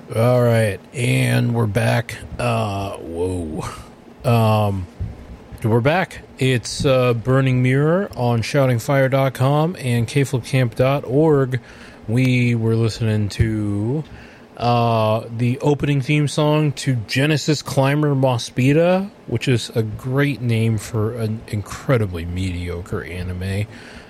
All right, and we're back. Whoa. We're back. It's Burning Mirror on shoutingfire.com and kflipcamp.org. We were listening to the opening theme song to Genesis Climber Mospeada, which is a great name for an incredibly mediocre anime.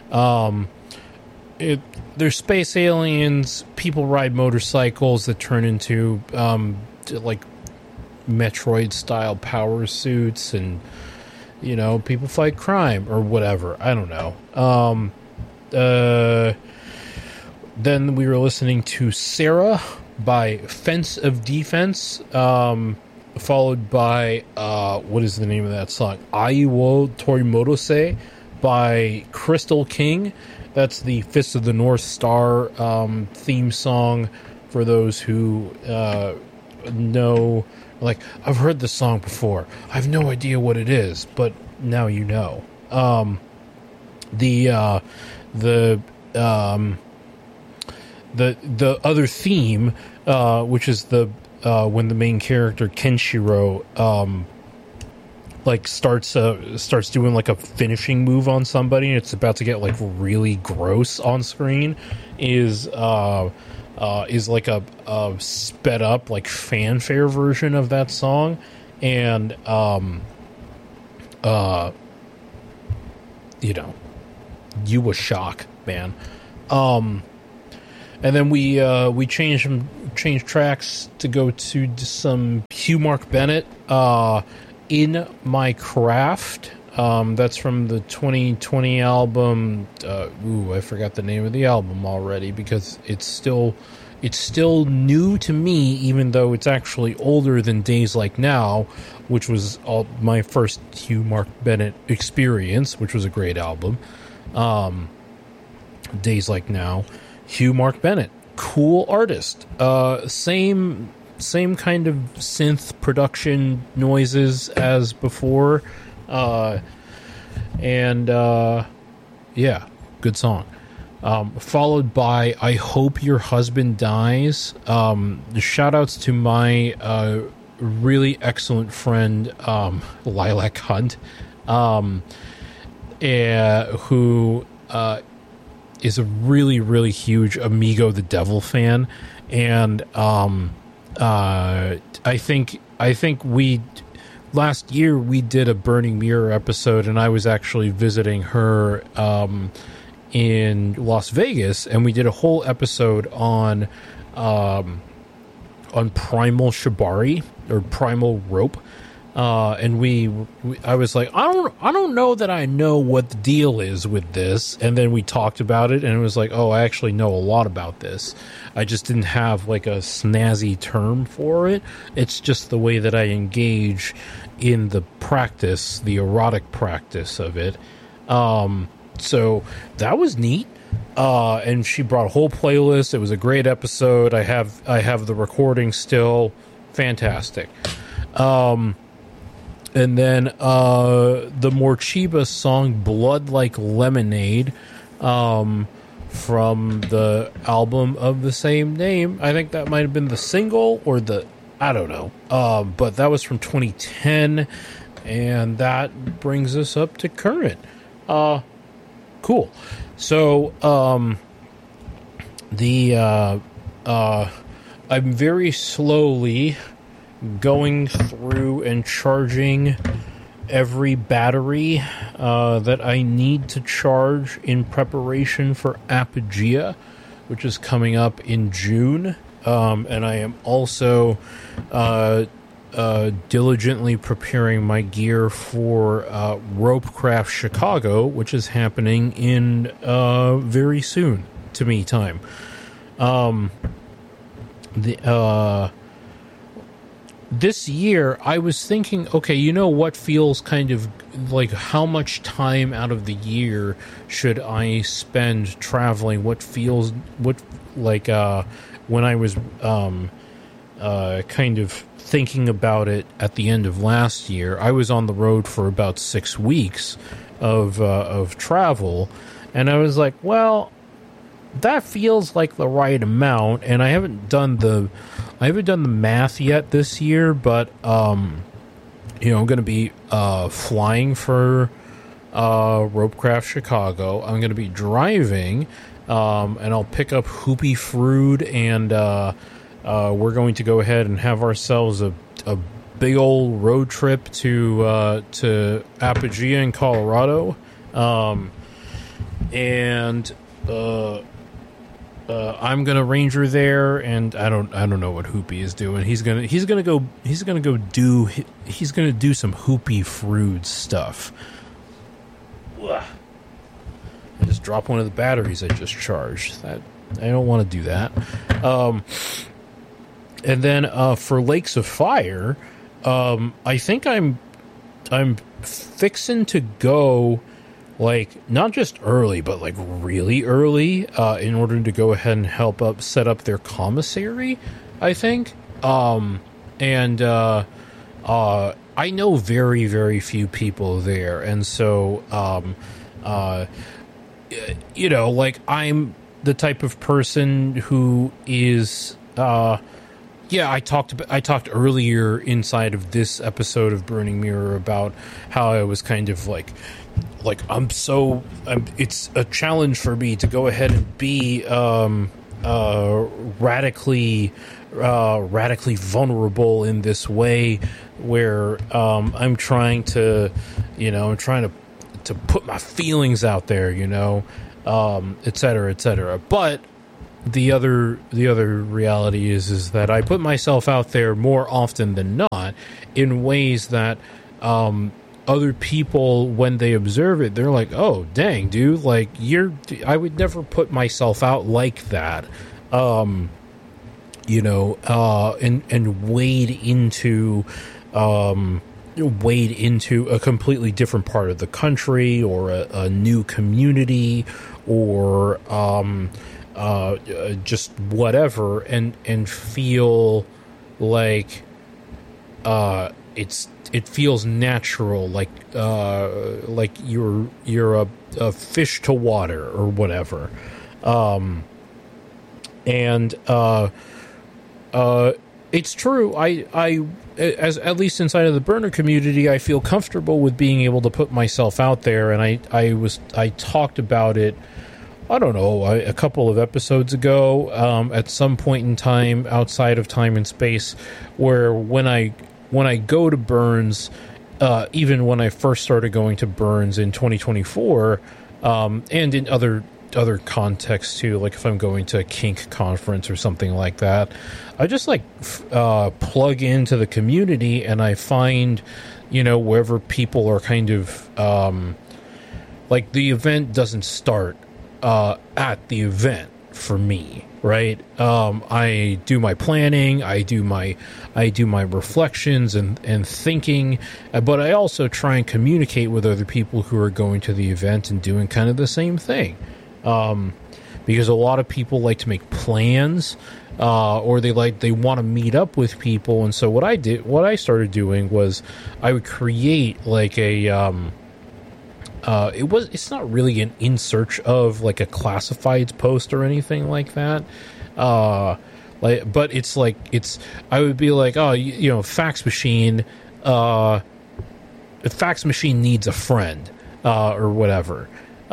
There's space aliens, people ride motorcycles that turn into like Metroid-style power suits, and people fight crime or whatever. I don't know. Then we were listening to Sarah by Fence of Defense, followed by what is the name of that song? Aiwo Torimotose by Crystal King. That's the Fist of the North Star theme song. For those who know, like, I've heard this song before. I have no idea what it is, but now you know. The other theme, which is the when the main character Kenshiro starts doing like a finishing move on somebody, and it's about to get like really gross on screen, is like a sped up like fanfare version of that song, and you was shock, man. And then we changed tracks to go to some Hugh Mark Bennett, In My Craft. That's from the 2020 album. I forgot the name of the album already, because it's still new to me, even though it's actually older than Days Like Now, which was my first Hugh Mark Bennett experience, which was a great album. Days Like Now, Hugh Mark Bennett, cool artist. Same kind of synth production noises as before. Yeah, good song. Followed by I Hope Your Husband Dies. Shout outs to my really excellent friend Lilac Hunt, who is a really, really huge Amigo the Devil fan, and I think we last year we did a Burning Mirror episode, and I was actually visiting her in Las Vegas, and we did a whole episode on Primal Shibari or Primal Rope, and I was like, I don't know that I know what the deal is with this, and then we talked about it, and it was like, oh, I actually know a lot about this. I just didn't have like a snazzy term for it. It's just the way that I engage in the practice, the erotic practice of it. So that was neat. And she brought a whole playlist. It was a great episode. I have the recording still. Fantastic. And then the Morchiba song Blood Like Lemonade, from the album of the same name. I think that might have been the single or I don't know. But that was from 2010, and that brings us up to current. Cool. So, I'm very slowly going through and charging every battery that I need to charge in preparation for Apogea, which is coming up in June. And I am also diligently preparing my gear for Ropecraft Chicago, which is happening in very soon to me time. This year, I was thinking, okay, you know what feels kind of like, how much time out of the year should I spend traveling? What feels, when I was kind of thinking about it at the end of last year, I was on the road for about 6 weeks of travel, and I was like, well, that feels like the right amount, and I haven't done I haven't done the math yet this year, but I'm going to be flying for Ropecraft Chicago. I'm going to be driving, and I'll pick up Hoopy Frood, and we're going to go ahead and have ourselves a big old road trip to Apogea in Colorado, and I'm gonna ranger there, and I don't know what Hoopy is doing. He's gonna do some Hoopy Frood stuff. Ugh. I just dropped one of the batteries I just charged. That I don't want to do that. And then for Lakes of Fire, I think I'm fixing to go, like, not just early, but like really early, in order to go ahead and help set up their commissary, I think. And I know very, very few people there, and so like, I'm the type of person who is I talked earlier inside of this episode of Burning Mirror about how I was kind of like it's a challenge for me to go ahead and be radically vulnerable in this way, where I'm trying to put my feelings out there, et cetera, et cetera. But the other reality is that I put myself out there more often than not in ways that other people, when they observe it, they're like, "Oh, dang, dude! Like, I would never put myself out like that." And wade into a completely different part of the country, or a new community, or just whatever, and feel like it feels natural, like you're a fish to water or whatever, and it's true. I as at least inside of the burner community, I feel comfortable with being able to put myself out there, and I talked about it, I don't know, a couple of episodes ago, at some point in time outside of time and space, where when I go to Burns, even when I first started going to Burns in 2024, and in other contexts too, like if I'm going to a kink conference or something like that, I just plug into the community, and I find, wherever people are kind of like, the event doesn't start at the event for me, right? I do my planning, I do my reflections and thinking, but I also try and communicate with other people who are going to the event and doing kind of the same thing. Because a lot of people like to make plans, or they want to meet up with people. And so what I started doing was I would create like a, it's not really an in search of, like, a classifieds post or anything like that. But I would be like, oh, fax machine, the fax machine needs a friend, or whatever.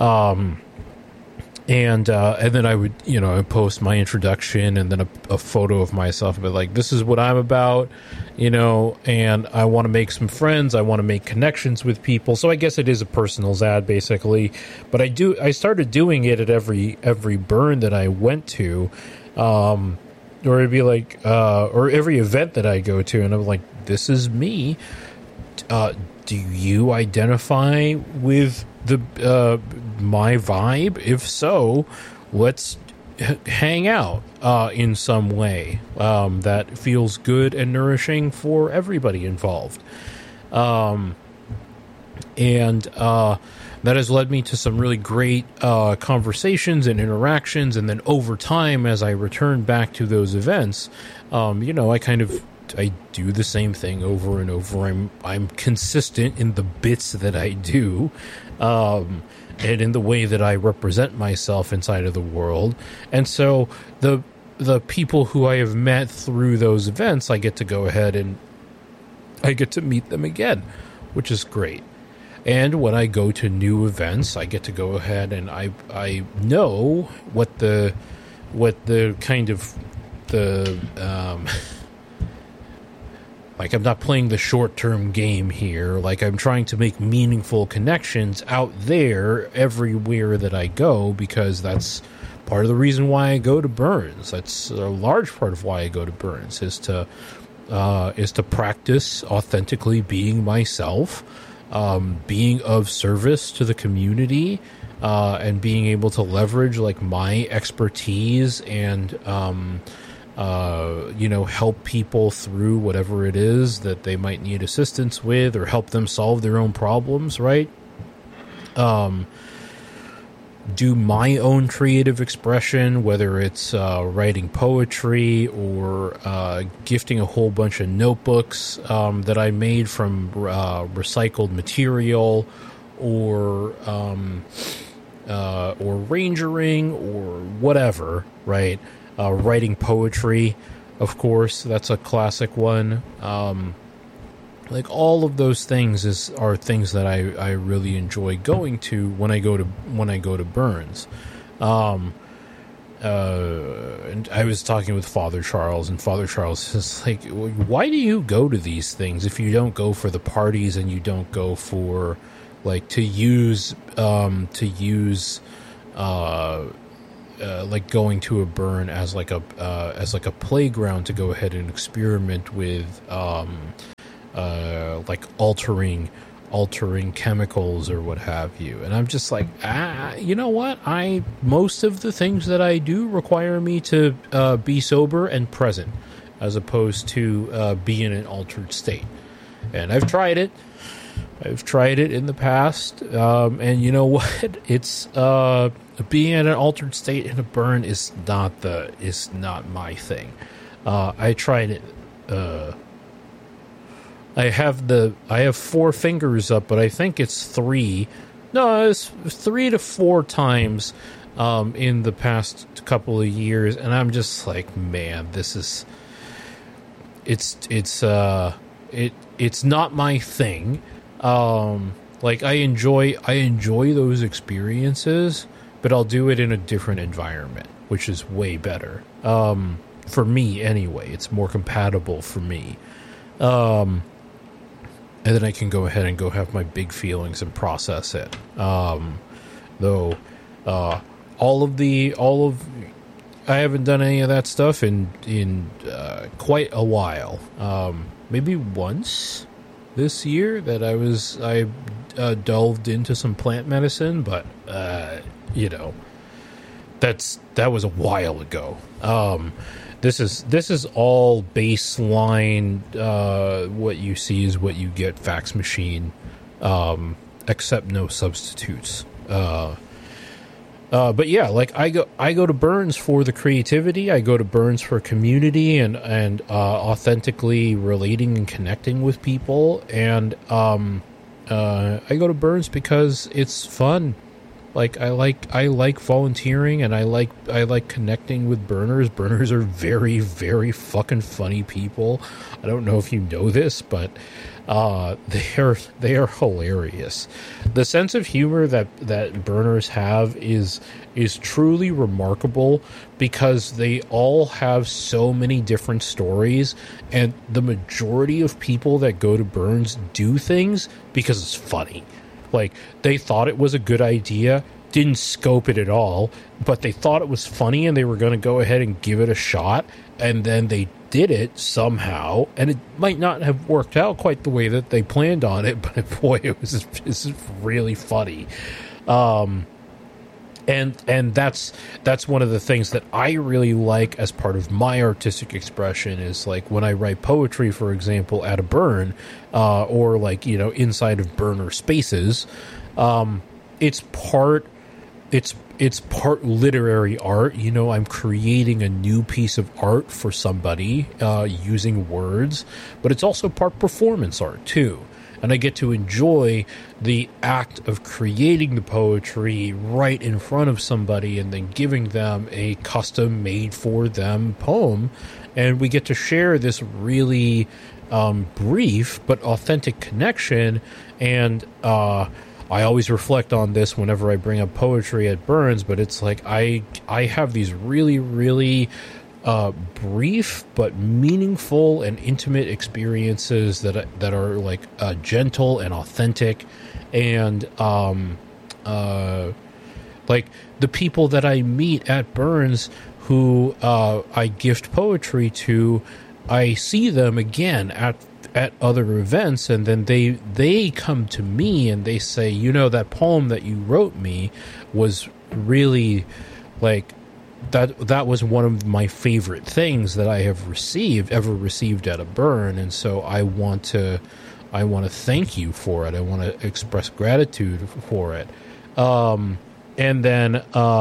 And then I would, post my introduction, and then a photo of myself, but like, this is what I'm about, and I want to make some friends. I want to make connections with people. So I guess it is a personals ad, basically. But I started doing it at every burn that I went to, or it'd be like, or every event that I go to, and I'm like, this is me. Do you identify with my vibe? If so, let's hang out in some way that feels good and nourishing for everybody involved. And that has led me to some really great conversations and interactions. And then over time, as I return back to those events, I do the same thing over and over. I'm consistent in the bits that I do, and in the way that I represent myself inside of the world. And so the people who I have met through those events, I get to go ahead and I get to meet them again, which is great. And when I go to new events, I get to go ahead and I know what the kind of the like, I'm not playing the short-term game here. Like, I'm trying to make meaningful connections out there everywhere that I go, because that's part of the reason why I go to Burns. That's a large part of why I go to Burns, is to practice authentically being myself, being of service to the community, and being able to leverage like my expertise and help people through whatever it is that they might need assistance with, or help them solve their own problems, right? Do my own creative expression, whether it's writing poetry or gifting a whole bunch of notebooks that I made from recycled material, or rangering, or whatever, right? Writing poetry, of course, that's a classic one. Like, all of those things are things that I really enjoy going to when I go to Burns. And I was talking with Father Charles, and Father Charles is like, why do you go to these things if you don't go for the parties, and you don't go for like to use like going to a burn as like a playground to go ahead and experiment with like altering chemicals or what have you. And I'm just like, you know what? Most of the things that I do require me to be sober and present, as opposed to be in an altered state. And I've tried it. I've tried it in the past, and you know what? It's being in an altered state in a burn is not my thing. I tried it. I have 4 fingers up, but I think it's 3. No, it's 3 to 4 times in the past couple of years, and I'm just like, man, this is it's not my thing. Like, I enjoy those experiences, but I'll do it in a different environment, which is way better. For me anyway, it's more compatible for me. And then I can go ahead and go have my big feelings and process it. Though, I haven't done any of that stuff in quite a while. Maybe once this year that I delved into some plant medicine, but that was a while ago. This is all baseline. What you see is what you get, fax machine, except no substitutes. But yeah, like I go to Burns for the creativity. I go to Burns for community and authentically relating and connecting with people. And I go to Burns because it's fun. Like I like volunteering, and I like connecting with burners. Burners are very, very fucking funny people. I don't know if you know this, but they are hilarious. The sense of humor that burners have is truly remarkable, because they all have so many different stories, and the majority of people that go to Burns do things because it's funny. Like, they thought it was a good idea, didn't scope it at all, but they thought it was funny and they were going to go ahead and give it a shot, and then they did it somehow, and it might not have worked out quite the way that they planned on it, but boy, it's really funny. And that's one of the things that I really like as part of my artistic expression, is like when I write poetry, for example, at a burn, or like, inside of burner spaces, it's part literary art. I'm creating a new piece of art for somebody, using words, but it's also part performance art too. and I get to enjoy the act of creating the poetry right in front of somebody and then giving them a custom made for them poem, and we get to share this really brief but authentic connection. And I always reflect on this whenever I bring up poetry at Burns, but it's like I have these really brief but meaningful and intimate experiences that are like gentle and authentic, and like the people that I meet at Burns who I gift poetry to, I see them again at other events, and then they come to me and they say, you know, that poem that you wrote me was really like that was one of my favorite things that I have ever received at a Burn, and so I want to thank you for it. I want to express gratitude for it. And then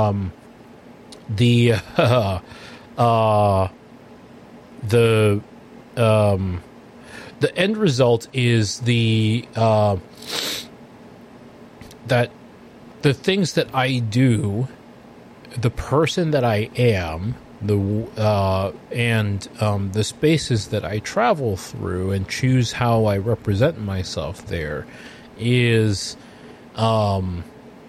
the end result is that the things that I do, the person that I am, and the spaces that I travel through and choose how I represent myself there is I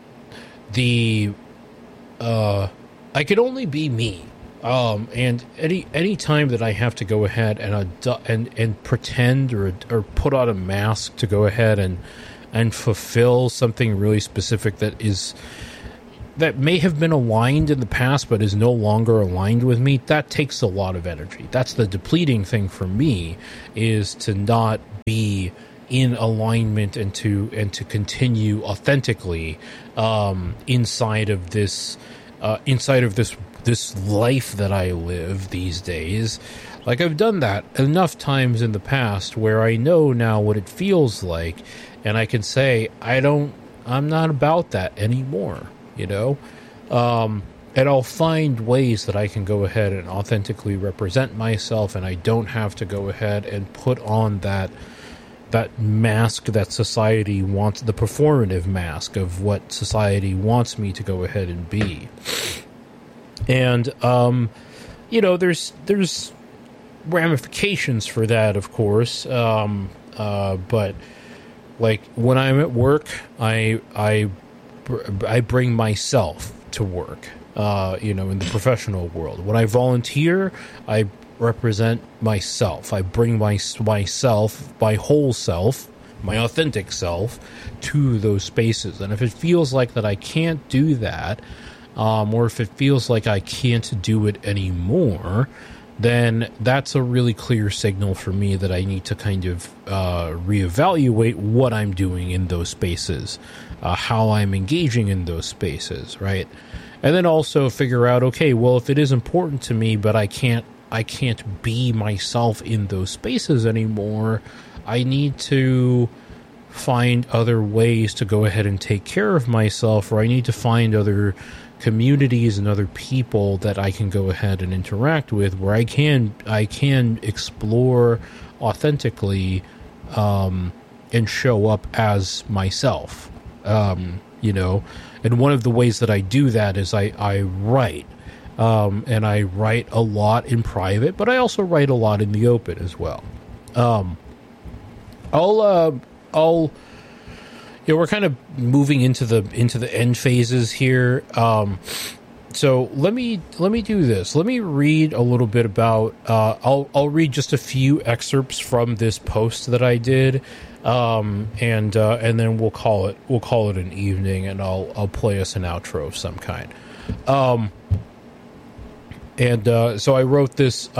could only be me. And any time that I have to go ahead and pretend or put on a mask to go ahead and fulfill something really specific that may have been aligned in the past but is no longer aligned with me, that takes a lot of energy. That's the depleting thing for me, is to not be in alignment and to continue authentically inside of this life that I live these days. Like, I've done that enough times in the past where I know now what it feels like, and I can say I'm not about that anymore, you know? And I'll find ways that I can go ahead and authentically represent myself, and I don't have to go ahead and put on that mask that society wants, the performative mask of what society wants me to go ahead and be. And you know, there's ramifications for that, of course. But like when I'm at work, I bring myself to work. You know, in the professional world, when I volunteer, I represent myself. I bring myself, my whole self, my authentic self, to those spaces. And if it feels like that I can't do that, or if it feels like I can't do it anymore, then that's a really clear signal for me that I need to kind of reevaluate what I'm doing in those spaces, how I'm engaging in those spaces, right? And then also figure out, okay, well, if it is important to me, but I can't be myself in those spaces anymore, I need to find other ways to go ahead and take care of myself, or I need to find other communities and other people that I can go ahead and interact with, where I can explore authentically and show up as myself. You know, and one of the ways that I do that is I write. And I write a lot in private, but I also write a lot in the open as well. You know, we're kind of moving into the end phases here. So let me do this. Let me read a little bit about. I'll read just a few excerpts from this post that I did, and then we'll call it an evening, and I'll play us an outro of some kind. So I wrote this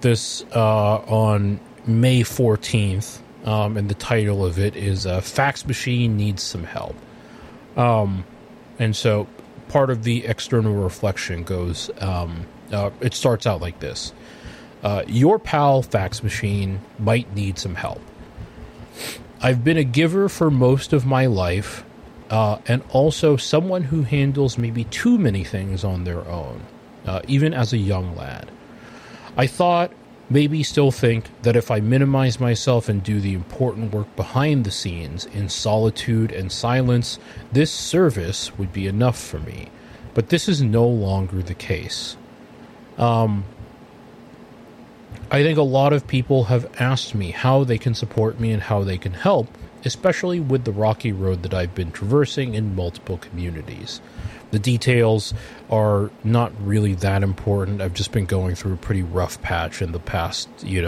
on May 14th, and the title of it is Fax Machine Needs Some Help. And so part of the external reflection goes, it starts out like this. Your pal Fax Machine might need some help. I've been a giver for most of my life, and also someone who handles maybe too many things on their own. Even as a young lad, I thought maybe still think that if I minimize myself and do the important work behind the scenes in solitude and silence, this service would be enough for me. But this is no longer the case. I think a lot of people have asked me how they can support me and how they can help, especially with the rocky road that I've been traversing in multiple communities. The details are not really that important. I've just been going through a pretty rough patch in the past,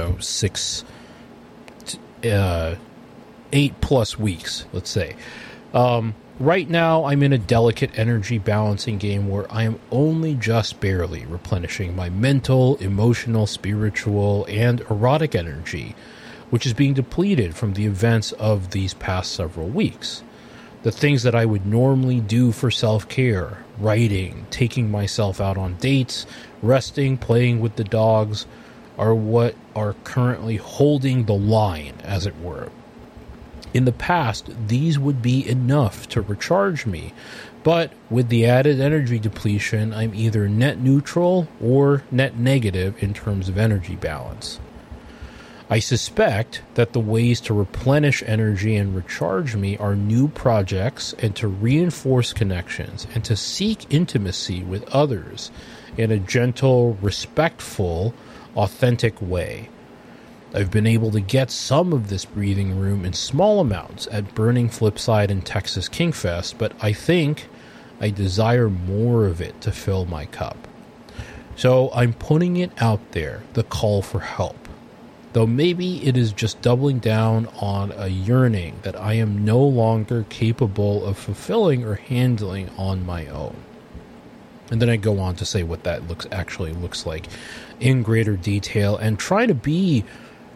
8+ weeks, let's say. Right now, I'm in a delicate energy balancing game where I am only just barely replenishing my mental, emotional, spiritual, and erotic energy, which is being depleted from the events of these past several weeks. The things that I would normally do for self-care, writing, taking myself out on dates, resting, playing with the dogs, are what are currently holding the line, as it were. In the past, these would be enough to recharge me, but with the added energy depletion, I'm either net neutral or net negative in terms of energy balance. I suspect that the ways to replenish energy and recharge me are new projects and to reinforce connections and to seek intimacy with others in a gentle, respectful, authentic way. I've been able to get some of this breathing room in small amounts at Burning Flipside and Texas Kingfest, but I think I desire more of it to fill my cup. So I'm putting it out there, the call for help. Though maybe it is just doubling down on a yearning that I am no longer capable of fulfilling or handling on my own. And then I go on to say what that actually looks like in greater detail and try to be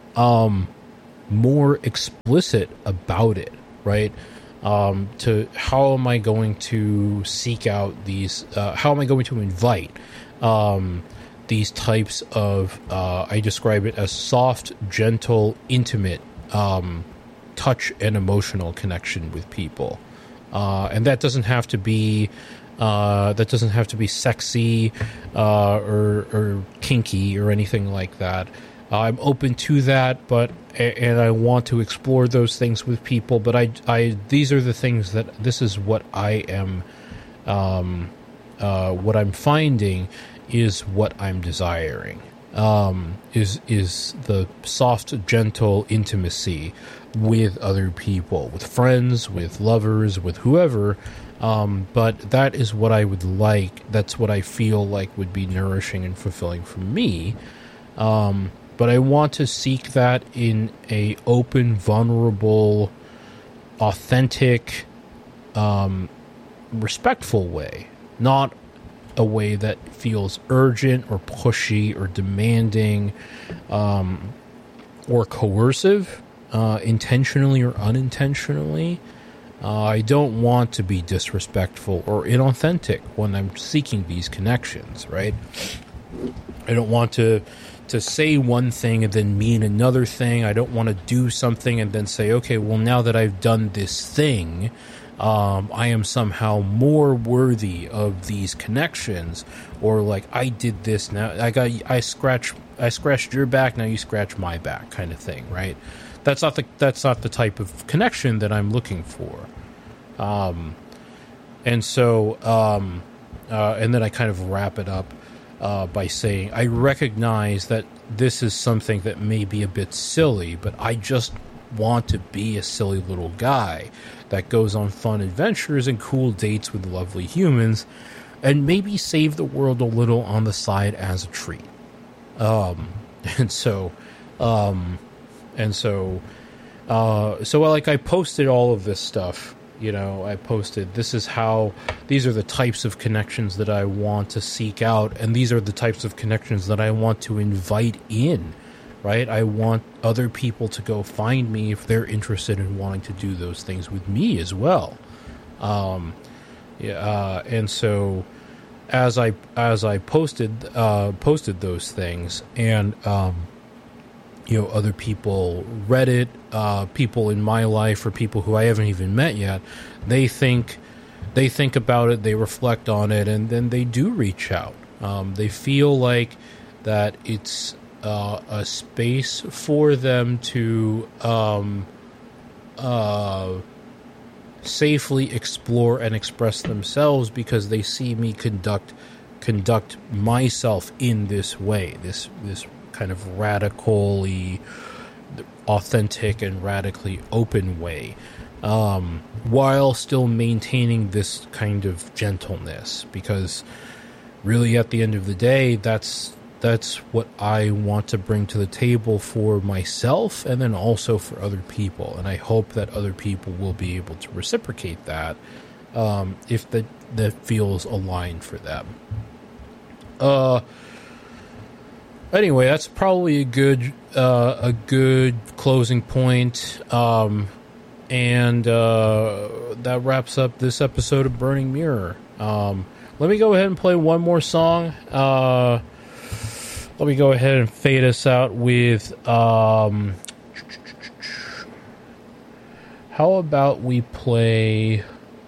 more explicit about it, right? To how am I going to seek out these, how am I going to invite these types of, I describe it as soft, gentle, intimate touch and emotional connection with people. And that doesn't have to be sexy or kinky or anything like that. I'm open to that, and I want to explore those things with people. But these are the things this is what I am, what I'm finding is what I'm desiring. Is the soft, gentle intimacy with other people, with friends, with lovers, with whoever. But that is what I would like. That's what I feel like would be nourishing and fulfilling for me. But I want to seek that in a open, vulnerable, authentic, respectful way, not a way that feels urgent or pushy or demanding, or coercive, intentionally or unintentionally. I don't want to be disrespectful or inauthentic when I'm seeking these connections, right? I don't want to say one thing and then mean another thing. I don't want to do something and then say, okay, well, now that I've done this thing, I am somehow more worthy of these connections, or like I did this now. I scratched your back, now you scratch my back, kind of thing, right? That's not the type of connection that I'm looking for. And then I kind of wrap it up by saying, I recognize that this is something that may be a bit silly, but I just want to be a silly little guy that goes on fun adventures and cool dates with lovely humans, and maybe save the world a little on the side as a treat. So like I posted all of this stuff. I posted, these are the types of connections that I want to seek out, and these are the types of connections that I want to invite in, right? I want other people to go find me if they're interested in wanting to do those things with me as well. And so as I posted those things, and other people read it, people in my life or people who I haven't even met yet, they think about it, they reflect on it, and then they do reach out. They feel like that it's a space for them to safely explore and express themselves, because they see me conduct myself in this way, this kind of radically authentic and radically open way, while still maintaining this kind of gentleness, because really at the end of the day, that's what I want to bring to the table for myself and then also for other people. And I hope that other people will be able to reciprocate that, if that feels aligned for them. Anyway, that's probably a good closing point. And that wraps up this episode of Burning Mirror. Let me go ahead and play one more song. Let me go ahead and fade us out with, how about we play,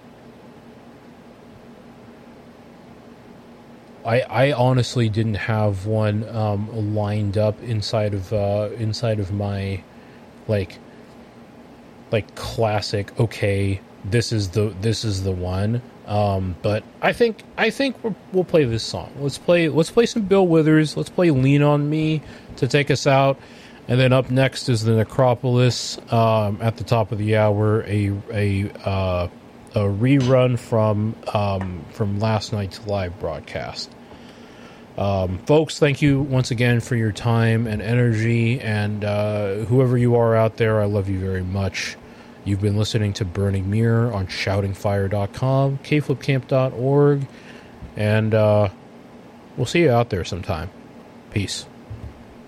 I honestly didn't have one lined up inside of my like classic, okay, this is the one. But I think we'll play this song. Let's play some Bill Withers. Let's play "Lean on Me" to take us out, and then up next is the Necropolis. At the top of the hour, a rerun from last night's live broadcast. Folks, thank you once again for your time and energy, and whoever you are out there, I love you very much. You've been listening to Burning Mirror on shoutingfire.com, kflipcamp.org, and we'll see you out there sometime. Peace.